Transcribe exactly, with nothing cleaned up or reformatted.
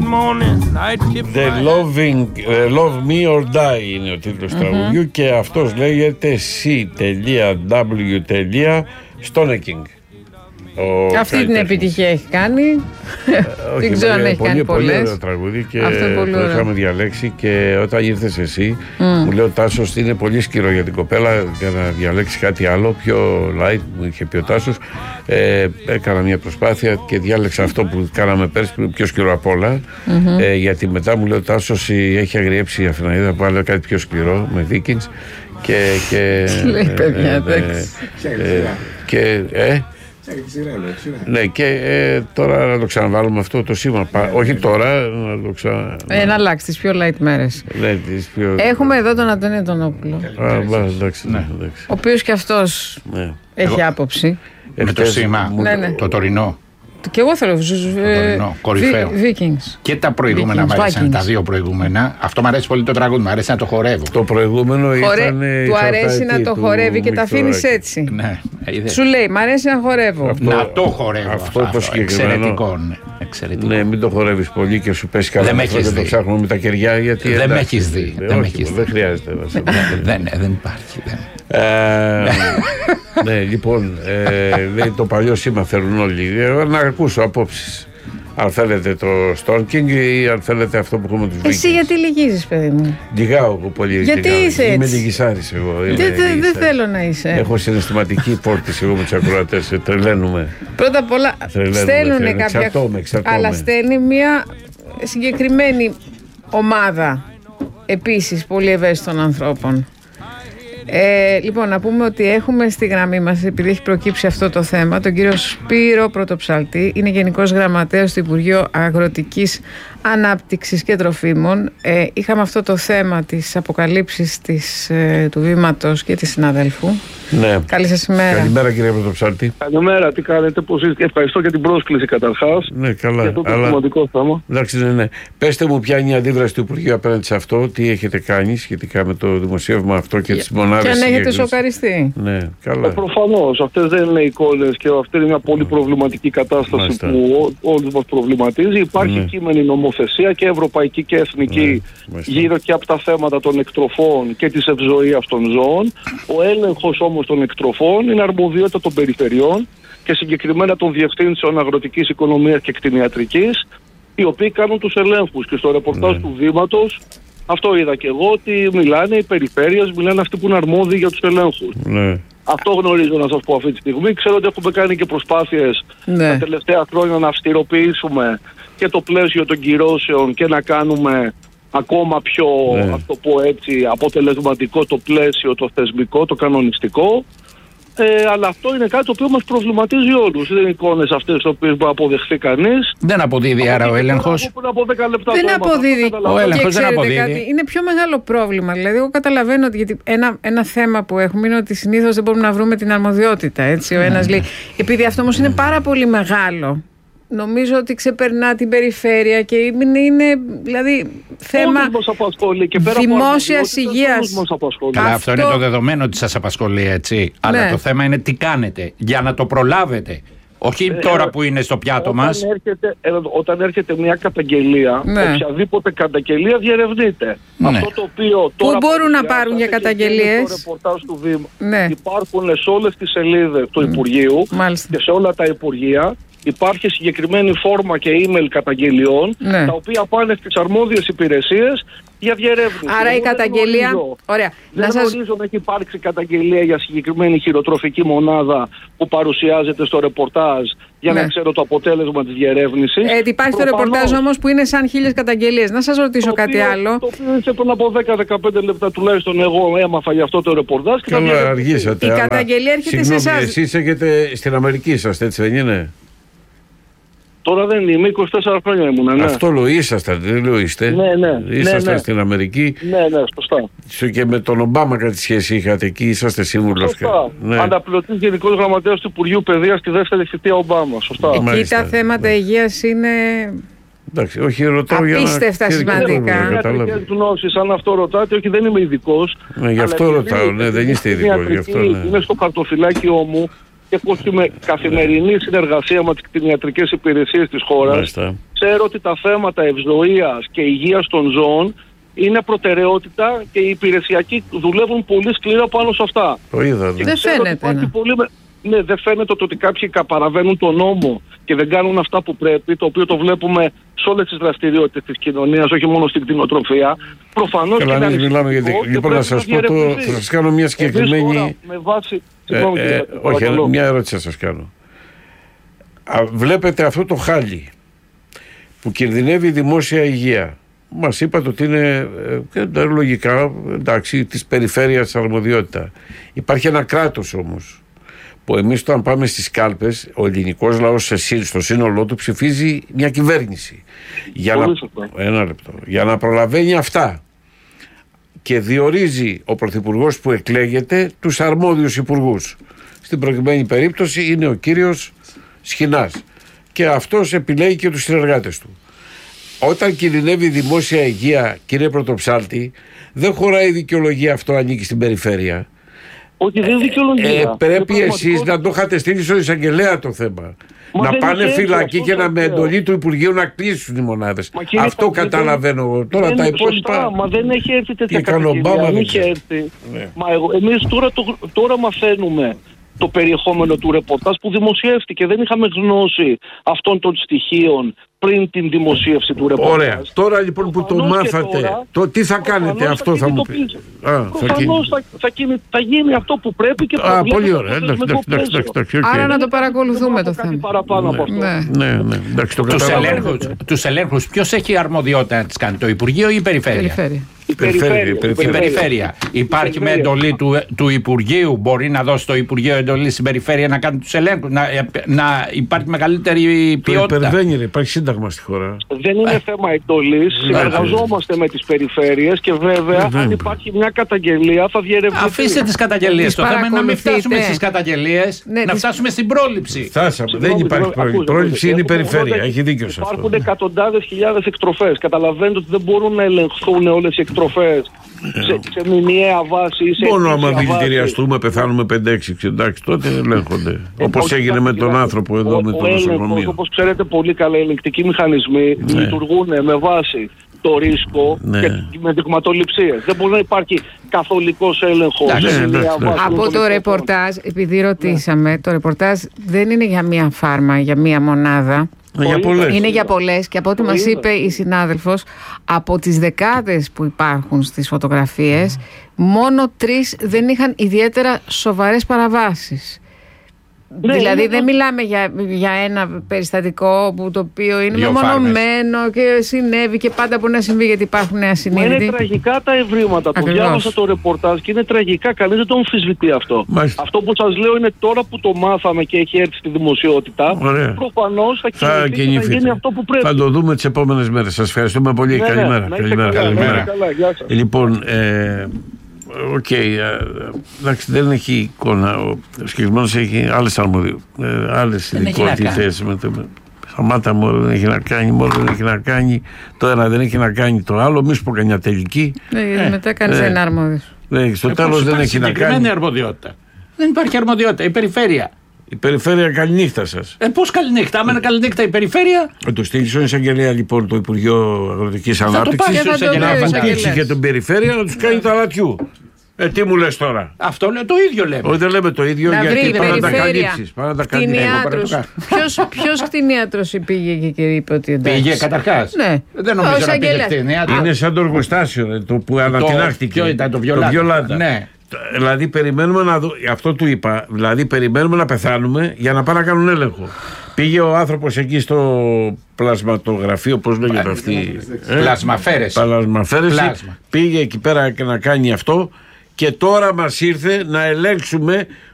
The Loving, uh, Love Me or Die είναι ο τίτλος mm-hmm. τραγουδιού και αυτός λέγεται C.W.Stoneking. Αυτή την επιτυχία έχει κάνει. Δεν ξέρω αν έχει κάνει πολλές. Πολύ ωραίο τραγούδι και το είχαμε διαλέξει και όταν ήρθες εσύ mm. μου λέει ο Τάσος είναι πολύ σκυρό για την κοπέλα για να διαλέξει κάτι άλλο πιο light, μου είχε πει ο Τάσος. ε, έκανα μια προσπάθεια και διάλεξα αυτό που κάναμε πέρσι που είναι πιο σκυρό απ' όλα mm-hmm. ε, γιατί μετά μου λέει ο Τάσος έχει αγριέψει η Αθηναίδα που βάλε κάτι πιο σκληρό με Vikings και και λέει παιδιά εντάξει και ε ναι, και ε, τώρα να το ξαναβάλουμε αυτό το σήμα. Πα, όχι τώρα, να το ξανα. Ε, να αλλάξει τις πιο light μέρες. Ναι, τις πιο... Έχουμε εδώ τον Αντώνη Τονόπουλο. Α, εντάξει, ναι. Ο οποίος και αυτός ναι. έχει Εγώ... άποψη. Με το σήμα, ναι, ναι. το τωρινό. Και εγώ θέλω ε, κορυφαίο. Vikings. Και τα προηγούμενα μου αρέσαν, τα δύο προηγούμενα. Αυτό μου αρέσει πολύ το τραγούδι, μου αρέσει να το χορεύω. Το προηγούμενο Χορε... ήταν. Του αρέσει να το χορεύει και τα αφήνει έτσι. Ναι, σου λέει, μ' αρέσει να χορεύω. Αυτό, να το χορεύω. Αυτό, αυτό, αυτό εξαιρετικό. Ναι. Εξαιρετικό. Ναι, μην το χορεύεις πολύ και σου πέσει καλά. Δεν με έχεις δει. Το ψάχνουμε με τα κεριά γιατί. Δεν με έχεις δει. Δεν χρειάζεται να σε Δεν υπάρχει. Ναι, λοιπόν, λέει το παλιό σήμα θέλουν όλοι. Να ακούσω απόψεις. Αν θέλετε το Stoneking ή αν θέλετε αυτό που έχουμε τους Vikings. Εσύ γιατί λυγίζεις, παιδί μου? Λυγάω εγώ πολύ. Γιατί λυγάω. Είσαι έτσι? Είμαι λυγισάρης εγώ. Δεν δε θέλω να είσαι. Έχω συναισθηματική φόρτιση εγώ με τους ακροατές. Τρελαίνουμε. Πρώτα απ' όλα στέλνουν κάποια. Εξαρτώμε, εξαρτώμε. Αλλά στέλνει μια συγκεκριμένη ομάδα επίσης πολύ ευαίσθητων ανθρώπων. Ε, λοιπόν, να πούμε ότι έχουμε στη γραμμή μας, επειδή έχει προκύψει αυτό το θέμα, τον κύριο Σπύρο Πρωτοψάλτη, είναι Γενικός Γραμματέας του Υπουργείου Αγροτικής Ανάπτυξης και Τροφίμων. Ε, είχαμε αυτό το θέμα της αποκαλύψης της, ε, του βήματος και της συναδέλφου. Ναι. Καλή σας ημέρα. Καλημέρα κύριε Πρωτοψάλτη. Καλημέρα, τι κάνετε, πώς είστε? Ευχαριστώ για την πρόσκληση καταρχάς. Ναι, καλά. Για το αλλά... σημαντικό θέμα. Εντάξει, ναι, ναι. Πέστε μου ποια είναι η αντίδραση του Υπουργείου απέναντι σε αυτό, τι έχετε κάνει σχετικά με το δημοσίευμα αυτό και τις μονάδες. Και αν έχετε σοκαριστεί. Ναι, καλά. Ε, προφανώς, αυτές δεν είναι εικόνες και αυτή είναι μια πολύ προβληματική κατάσταση Μάλιστα. που όλους μας προβληματίζει. Υπάρχει ναι. κείμενη νομοθεσία και ευρωπαϊκή και εθνική ναι. γύρω και από τα θέματα των εκτροφών και της ευζοίας των ζώων. Ο έλεγχος όμως των εκτροφών είναι αρμοδιότητα των περιφερειών και συγκεκριμένα των διευθύνσεων αγροτικής οικονομίας και κτηνιατρικής, οι οποίοι κάνουν τους ελέγχους. Και στο ρεπορτάζ ναι. του Βήματος, αυτό είδα και εγώ, ότι μιλάνε οι περιφέρειες, μιλάνε αυτοί που είναι αρμόδιοι για τους ελέγχους. Ναι. Αυτό γνωρίζω να σας πω αυτή τη στιγμή. Ξέρω ότι έχουμε κάνει και προσπάθειες ναι. τα τελευταία χρόνια να αυστηροποιήσουμε και το πλαίσιο των κυρώσεων και να κάνουμε ακόμα πιο, ναι. ας το πω έτσι, αποτελεσματικό το πλαίσιο, το θεσμικό, το κανονιστικό. Ε, αλλά αυτό είναι κάτι το οποίο μας προβληματίζει όλους. Δεν είναι εικόνες αυτές τις οποίες μπορεί να αποδεχθεί κανείς. Δεν αποδίδει άρα ο έλεγχος. Δεν αποδίδει. Ο έλεγχος δεν αποδίδει. Κάτι, είναι πιο μεγάλο πρόβλημα. Δηλαδή, εγώ καταλαβαίνω ότι γιατί ένα, ένα θέμα που έχουμε είναι ότι συνήθως δεν μπορούμε να βρούμε την αρμοδιότητα. Έτσι. Ο ένας λέει. Επειδή αυτό όμως είναι πάρα πολύ μεγάλο. Νομίζω ότι ξεπερνά την περιφέρεια και είναι, είναι δηλαδή, θέμα δημόσιας υγείας. Καλά, αυτό... αυτό είναι το δεδομένο ότι σας απασχολεί, έτσι. Ναι. Αλλά το θέμα είναι τι κάνετε για να το προλάβετε. Όχι ε, τώρα ε, που είναι στο πιάτο όταν μας. Έρχεται, ε, όταν έρχεται μια καταγγελία, ναι. οποιαδήποτε καταγγελία διερευνείται. Ναι. Αυτό το οποίο τώρα πού μπορούν να πάρουν για καταγγελίες? Το ρεπορτάζ του Βήμα. Ναι. Υπάρχουν σε όλες τις σελίδες του Υπουργείου Μάλιστα. και σε όλα τα Υπουργεία. Υπάρχει συγκεκριμένη φόρμα και email καταγγελιών, ναι. τα οποία πάνε στις αρμόδιες υπηρεσίες για διερεύνηση. Άρα η καταγγελία. Ωραία. Δεν να σας... γνωρίζω να έχει υπάρξει καταγγελία για συγκεκριμένη χειροτροφική μονάδα που παρουσιάζεται στο ρεπορτάζ για ναι. να ξέρω το αποτέλεσμα της διερεύνησης. Ε, υπάρχει το ρεπορτάζ όμως που είναι σαν χίλιες καταγγελίες. Να σας ρωτήσω το κάτι οποίο, άλλο. Το οποίο είναι πριν από δέκα με δεκαπέντε λεπτά τουλάχιστον εγώ έμαθα για αυτό το ρεπορτάζ. Και καλά, αργήσατε. Η καταγγελία έρχεται συγγνώμη, σε εσάς. Εσείς έχετε στην Αμερική είσαστε, έτσι δεν είναι? Τώρα δεν είμαι, είκοσι τέσσερα χρόνια ήμουν, ναι. Αυτό λέω, ήσασταν, δεν λέω είστε. Ναι, ναι. Ήσασταν ναι, ναι. στην Αμερική. Ναι, ναι, σωστά. Και με τον Ομπάμα κάτι σχέση είχατε εκεί, είσαστε σύμβουλος. Σωστά. Ναι. Αναπληρωτής Γενικός Γραμματέας του Υπουργείου Παιδείας στη δεύτερη θητεία Ομπάμα. Σωστά. Εκεί Μάλιστα. τα θέματα ναι. υγείας είναι. Εντάξει, όχι, ρωτάω για να. Απίστευτα σημαντικά. Ιατρικές γνώσεις, αν αυτό ρωτάτε, όχι, δεν είμαι ειδικός. Ναι, γι' αυτό ρωτάω, ναι, δεν είστε ειδικός. Γι' αυτό, ναι. Είναι στο χαρτοφυλάκιό μου. Έχω με καθημερινή συνεργασία με τις κτηνιατρικές υπηρεσίες της χώρας. Μάλιστα. ξέρω ότι τα θέματα ευζοίας και υγείας των ζώων είναι προτεραιότητα και οι υπηρεσιακοί δουλεύουν πολύ σκληρά πάνω σε αυτά. Το είδα. Δεν φαίνεται. Ναι. Πολύ... ναι, δεν φαίνεται το ότι κάποιοι παραβαίνουν τον νόμο και δεν κάνουν αυτά που πρέπει, το οποίο το βλέπουμε σε όλες τις δραστηριότητες της κοινωνίας, όχι μόνο στην κτηνοτροφία. Προφανώς και είναι μιλάμε για... Λοιπόν, να σας πω, το... θα σας κάνω μια συγκεκριμένη... Τώρα, με βάση... ε, ε, όχι, μια ερώτηση θα σας κάνω. Α, βλέπετε αυτό το χάλι που κινδυνεύει η δημόσια υγεία. Μας είπατε ότι είναι ε, λογικά, εντάξει, της περιφέρειας αρμοδιότητα. Υπάρχει ένα κράτος όμως, που εμείς όταν πάμε στις κάλπες, ο ελληνικός λαός στο σύνολό του ψηφίζει μια κυβέρνηση. Για να, ένα λεπτό, για να προλαβαίνει αυτά και διορίζει ο πρωθυπουργός που εκλέγεται τους αρμόδιους υπουργούς. Στην προκειμένη περίπτωση είναι ο κύριος Σχοινάς και αυτός επιλέγει και τους συνεργάτες του. Όταν κινδυνεύει η δημόσια υγεία, κύριε Πρωτοψάλτη, δεν χωράει η δικαιολογία αυτό ανήκει στην περιφέρεια. Όχι, δεν δικαιολογία. Ε, πρέπει εσείς να το είχατε στείλει στον εισαγγελέα το θέμα. Μα να πάνε φυλακή και να με εντολή του Υπουργείου να κλείσουν οι μονάδες. Αυτό καταλαβαίνω εγώ. Τώρα τα υπόλοιπα. Σωστά, μα δεν έχει έρθει τέτοια καταγγελία. Δεν έχει έρθει. Ναι. Μα εγώ, εμείς τώρα, το, τώρα μαθαίνουμε το περιεχόμενο του ρεπορτάζ που δημοσιεύτηκε. Δεν είχαμε γνώση αυτών των στοιχείων πριν την δημοσίευση του ρεπορτάζ. Ωραία. Τώρα λοιπόν που το μάθατε, τώρα, το τι θα κάνετε, αυτό θα, θα μου πει. Προφανώς θα, θα, θα, θα γίνει αυτό που πρέπει και Α, πολύ ωραία. Εντάξει, εντάξει, εντάξει, εντάξει, okay. Άρα να το παρακολουθούμε το θέμα. Παραπάνω από αυτό. Ναι, ναι, ναι. Εντάξει, το τους, ελέγχους, τους ελέγχους ποιος έχει αρμοδιότητα να τις κάνει, το Υπουργείο ή η Περιφέρεια? Περιφέρεια. Η περιφέρεια. Η περιφέρεια. Η περιφέρεια. Υπάρχει με εντολή του, του Υπουργείου, μπορεί να δώσει το Υπουργείο εντολή στην Περιφέρεια να κάνει τους ελέγχους, να, να υπάρχει μεγαλύτερη ποιότητα? Υπερβαίνει, υπάρχει σύνταγμα στη χώρα. Δεν είναι ε. θέμα εντολής. Συνεργαζόμαστε με τις περιφέρειες και βέβαια, αν υπάρχει μια καταγγελία, θα διερευνηθεί. Αφήστε τις καταγγελίες. Το θέμα είναι να μην φτάσουμε στις καταγγελίες, ναι, να φτάσουμε στην πρόληψη. Φτάσαμε. Δεν υπάρχει πρόληψη. Πρόληψη είναι η περιφέρεια. Έχει δίκιο σε αυτό. Υπάρχουν εκατοντάδες χιλιάδες εκτροφές. Καταλαβαίνετε ότι δεν μπορούν να ελεγχθούν όλες οι εκτροφές σε, σε μηνιαία βάση ή σε μόνο άμα δηλητηριαστούμε, πεθάνουμε πέντε έξι, εντάξει, τότε ελέγχονται. Ε, Όπως έγινε με τον άνθρωπο εδώ ο, με το νοσοκομείο. Όπως ξέρετε πολύ καλά, οι ελεγκτικοί μηχανισμοί ναι. λειτουργούν με βάση το ρίσκο ναι. και με δειγματοληψίες. Δεν μπορεί να υπάρχει καθολικός έλεγχος. Ναι, ναι, ναι. Από το ρεπορτάζ, επειδή ρωτήσαμε, ναι. το ρεπορτάζ δεν είναι για μία φάρμα, για μία μονάδα. Για πολλές. Είναι για πολλές και από ό,τι μας είπε η συνάδελφος, από τις δεκάδες που υπάρχουν στις φωτογραφίες, mm. μόνο τρεις δεν είχαν ιδιαίτερα σοβαρές παραβάσεις. Ναι, δηλαδή δεν μιλάμε για, για ένα περιστατικό που το οποίο είναι μεμονωμένο και συνέβη και πάντα μπορεί να συμβεί γιατί υπάρχουν ασυνείδητοι. Είναι τραγικά τα ευρήματα. Το διάβασα το ρεπορτάζ και είναι τραγικά. Κανείς δεν το αμφισβητεί αυτό. Μάλιστα. Αυτό που σας λέω είναι τώρα που το μάθαμε και έχει έρθει στη δημοσιότητα. Προφανώς θα, θα κινηθεί και θα γίνει αυτό που πρέπει. Θα το δούμε τις επόμενες μέρες. Σας ευχαριστούμε πολύ. Ναι, καλημέρα. Ναι, καλημέρα. Καλά, καλημέρα. Καλά, γεια σας. Λοιπόν, ε, Οκ, okay, εντάξει, δεν έχει εικόνα. Ο συγκεκριμένος έχει άλλες αρμοδιότητες, άλλες ειδικότητες. Σταμάτα μόνο δεν έχει να κάνει, μόνο δεν έχει να κάνει. Το ένα δεν έχει να κάνει το άλλο. Μη σου πω κανένα τελική. Ναι, ε, μετά κάνεις ε, ένα αρμόδιο. Ναι, στο ε, τέλος δεν έχει να κάνει. Δεν αρμοδιότητα. Δεν υπάρχει αρμοδιότητα. Η περιφέρεια. Η περιφέρεια, καληνύχτα σας. Ε, πώς καληνύχτα, άμα είναι καληνύχτα η περιφέρεια. Θα το στείλει στον εισαγγελέα λοιπόν το Υπουργείο Αγροτικής Ανάπτυξης. Θα το πάει και τον περιφέρεια να τους κάνει τα λατιού. Ε, τι μου λες τώρα? Αυτό λέει, το ίδιο λέμε. Όχι, δεν λέμε το ίδιο, να γιατί βρει, πάνε να τα καλύψεις. Πάνε να τα καλύψεις. Ποιος, ποιος κτηνίατρος πήγε και, και είπε ότι εντάξει. Πήγε καταρχάς. Ναι. Δεν νομίζω να πήγε κτηνίατρος. Είναι σαν το εργοστάσιο το που ανατινάχτηκε. Ποιο ήταν, το Βιολάντα. Ναι. Δηλαδή περιμένουμε να δω, αυτό του είπα, δηλαδή περιμένουμε να πεθάνουμε για να πάνε να κάνουν έλεγχο. Πήγε ο άνθρωπος εκεί στο πλασματογραφείο, πώς λέγεται αυτή. Πλασμαφέρεση. Πήγε εκεί πέρα και να κάνει αυτό. Και τώρα μας ήρθε να ελέγξουμε